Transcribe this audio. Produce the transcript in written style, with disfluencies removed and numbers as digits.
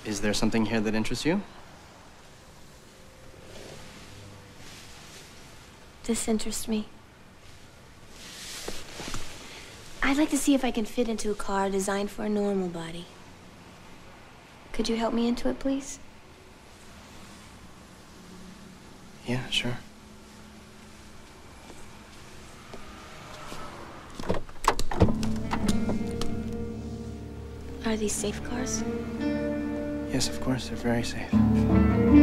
Is there something here that interests you? This interests me. I'd like to see if I can fit into a car designed for a normal body. Could you help me into it, please? Yeah, sure. Are these safe cars? Yes, of course, they're very safe.